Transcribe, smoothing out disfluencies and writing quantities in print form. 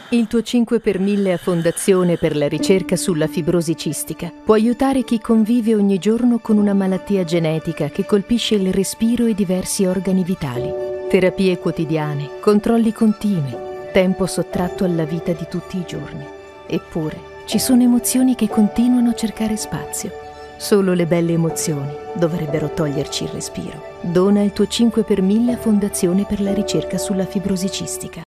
Il tuo 5 per 1000 a Fondazione per la ricerca sulla fibrosi cistica può aiutare chi convive ogni giorno con una malattia genetica che colpisce il respiro e diversi organi vitali. Terapie quotidiane, controlli continui, tempo sottratto alla vita di tutti i giorni. Eppure, ci sono emozioni che continuano a cercare spazio. Solo le belle emozioni dovrebbero toglierci il respiro. Dona il tuo 5 per 1000 a Fondazione per la ricerca sulla fibrosi cistica.